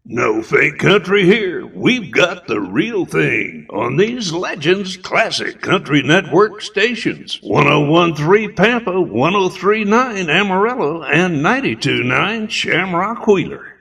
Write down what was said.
No fake country here. We've got the real thing on these Legends Classic Country Network stations. 101.3 Pampa, 103.9 Amarillo, and 92.9 Shamrock Wheeler.